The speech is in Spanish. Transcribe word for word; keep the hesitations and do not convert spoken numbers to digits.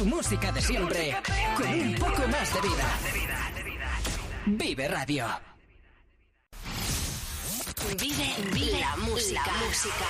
música de siempre, con un poco más de vida. Vive Radio. Vive, vive la música. La música.